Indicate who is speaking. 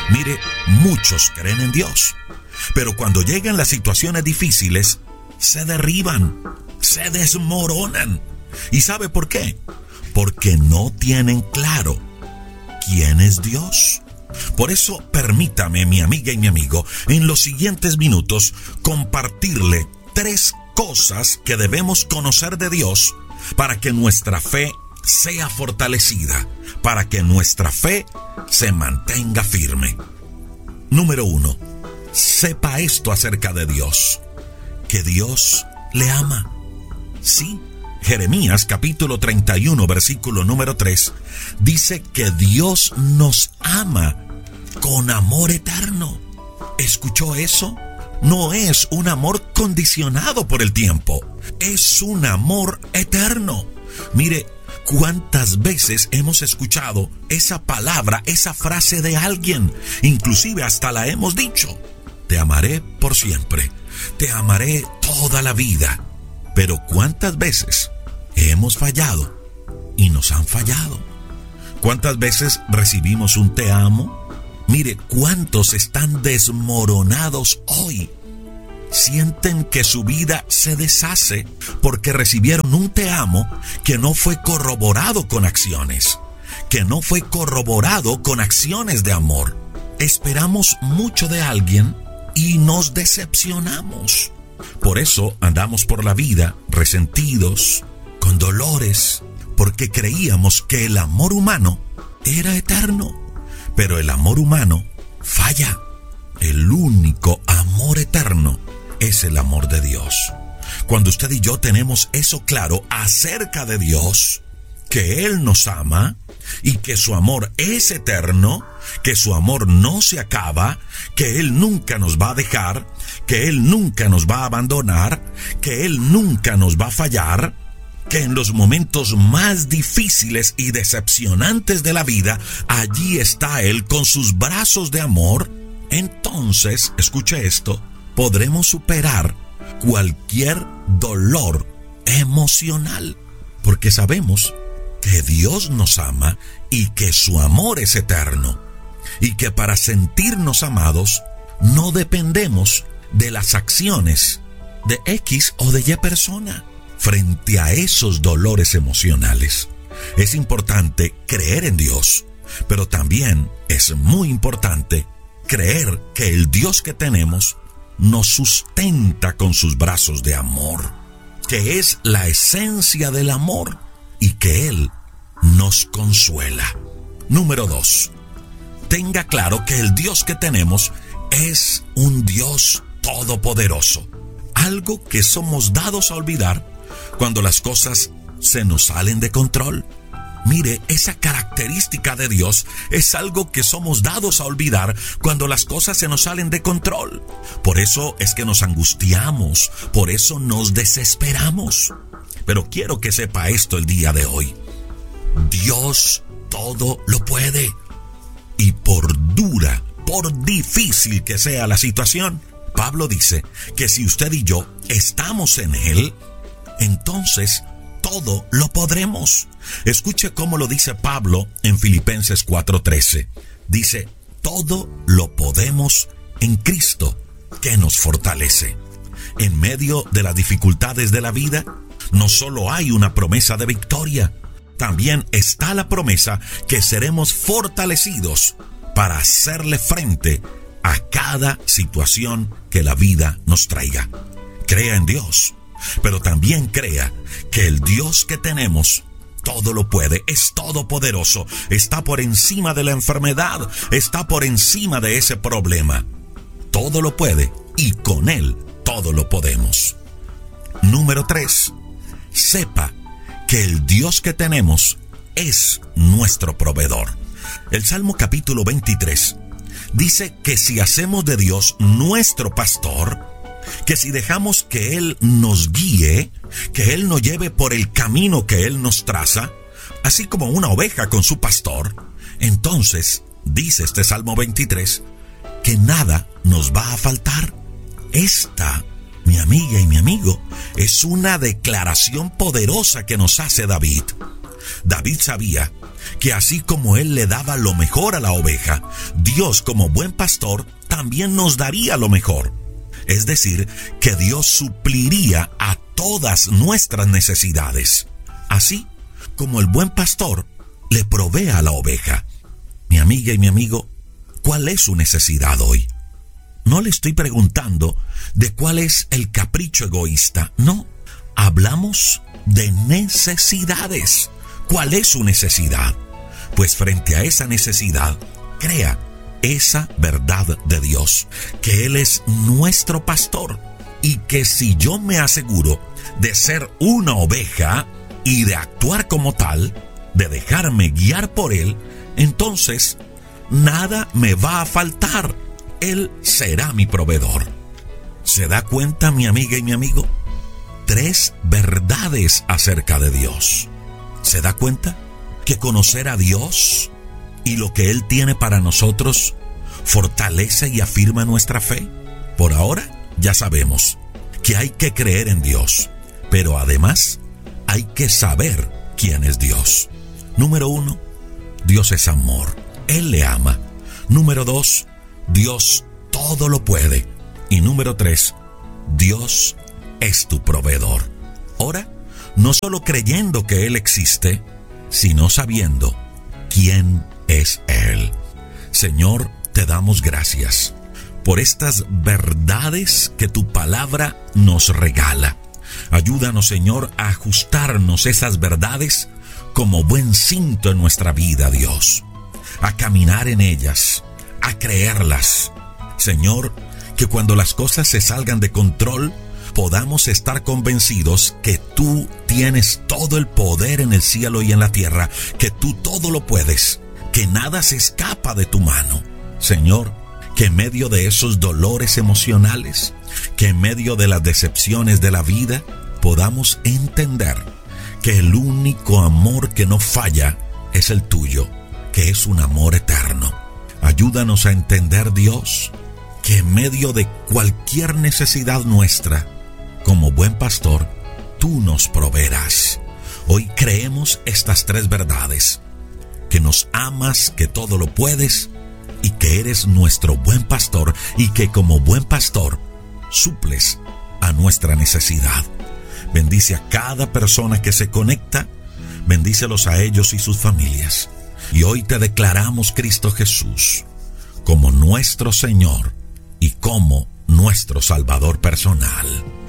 Speaker 1: Mire, muchos creen en Dios, pero cuando llegan las situaciones difíciles, se derriban, se desmoronan. ¿Y sabe por qué? Porque no tienen claro quién es Dios. Por eso, permítame, mi amiga y mi amigo, en los siguientes minutos, compartirle 3 cosas que debemos conocer de Dios para que nuestra fe sea fortalecida, para que nuestra fe se mantenga firme. Número 1. Sepa esto acerca de Dios, que Dios le ama. Sí, Jeremías capítulo 31, versículo número 3, dice que Dios nos ama con amor eterno. ¿Escuchó eso? No es un amor condicionado por el tiempo, es un amor eterno. Mire, ¿cuántas veces hemos escuchado esa palabra, esa frase de alguien? Inclusive hasta la hemos dicho: te amaré por siempre, te amaré toda la vida. Pero ¿cuántas veces hemos fallado y nos han fallado? ¿Cuántas veces recibimos un te amo? Mire, ¿cuántos están desmoronados hoy? Sienten que su vida se deshace porque recibieron un te amo que no fue corroborado con acciones, que no fue corroborado con acciones de amor. Esperamos mucho de alguien y nos decepcionamos. Por eso andamos por la vida resentidos, con dolores, porque creíamos que el amor humano era eterno. Pero el amor humano falla. El único amor eterno es el amor de Dios. Cuando usted y yo tenemos eso claro acerca de Dios, que Él nos ama y que su amor es eterno, que su amor no se acaba, que Él nunca nos va a dejar, que Él nunca nos va a abandonar, que Él nunca nos va a fallar, que en los momentos más difíciles y decepcionantes de la vida, allí está Él con sus brazos de amor, entonces, escuche esto, podremos superar cualquier dolor emocional, porque sabemos que Dios nos ama y que su amor es eterno, y que para sentirnos amados no dependemos de las acciones de X o de Y persona. Frente a esos dolores emocionales, es importante creer en Dios, pero también es muy importante creer que el Dios que tenemos nos sustenta con sus brazos de amor, que es la esencia del amor y que Él nos consuela. Número 2. Tenga claro que el Dios que tenemos es un Dios todopoderoso, algo que somos dados a olvidar cuando las cosas se nos salen de control. Mire, esa característica de Dios es algo que somos dados a olvidar cuando las cosas se nos salen de control. Por eso es que nos angustiamos, por eso nos desesperamos. Pero quiero que sepa esto el día de hoy: Dios todo lo puede. Y por dura, por difícil que sea la situación, Pablo dice que si usted y yo estamos en Él, entonces todo lo podremos. Escuche cómo lo dice Pablo en Filipenses 4:13. Dice: todo lo podemos en Cristo, que nos fortalece. En medio de las dificultades de la vida, no solo hay una promesa de victoria, también está la promesa que seremos fortalecidos para hacerle frente a cada situación que la vida nos traiga. Crea en Dios, pero también crea que el Dios que tenemos todo lo puede, es todopoderoso, está por encima de la enfermedad, está por encima de ese problema. Todo lo puede y con Él todo lo podemos. Número 3. Sepa que el Dios que tenemos es nuestro proveedor. El Salmo capítulo 23 dice que si hacemos de Dios nuestro pastor, que si dejamos que Él nos guíe, que Él nos lleve por el camino que Él nos traza, así como una oveja con su pastor, entonces, dice este Salmo 23, que nada nos va a faltar. Esta, mi amiga y mi amigo, es una declaración poderosa que nos hace David. David sabía que así como él le daba lo mejor a la oveja, Dios como buen pastor también nos daría lo mejor. Es decir, que Dios supliría a todas nuestras necesidades, así como el buen pastor le provee a la oveja. Mi amiga y mi amigo, ¿cuál es su necesidad hoy? No le estoy preguntando de cuál es el capricho egoísta, no. Hablamos de necesidades. ¿Cuál es su necesidad? Pues frente a esa necesidad, crea esa verdad de Dios, que Él es nuestro pastor y que si yo me aseguro de ser una oveja y de actuar como tal, de dejarme guiar por Él, entonces nada me va a faltar. Él será mi proveedor. ¿Se da cuenta, mi amiga y mi amigo? 3 verdades acerca de Dios. ¿Se da cuenta que conocer a Dios y lo que Él tiene para nosotros fortalece y afirma nuestra fe? Por ahora ya sabemos que hay que creer en Dios, pero además hay que saber quién es Dios. Número 1, Dios es amor. Él le ama. Número 2, Dios todo lo puede. Y número 3, Dios es tu proveedor. Ora, no solo creyendo que Él existe, sino sabiendo quién es Él. Señor, te damos gracias por estas verdades que tu palabra nos regala. Ayúdanos, Señor, a ajustarnos esas verdades como buen cinto en nuestra vida, Dios. A caminar en ellas, a creerlas. Señor, que cuando las cosas se salgan de control, podamos estar convencidos que tú tienes todo el poder en el cielo y en la tierra, que tú todo lo puedes, que nada se escapa de tu mano. Señor, que en medio de esos dolores emocionales, que en medio de las decepciones de la vida, podamos entender que el único amor que no falla es el tuyo, que es un amor eterno. Ayúdanos a entender, Dios, que en medio de cualquier necesidad nuestra, como buen pastor, tú nos proveerás. Hoy creemos estas 3 verdades: que nos amas, que todo lo puedes, y que eres nuestro buen pastor, y que como buen pastor suples a nuestra necesidad. Bendice a cada persona que se conecta, bendícelos a ellos y sus familias. Y hoy te declaramos, Cristo Jesús, como nuestro Señor y como nuestro Salvador personal.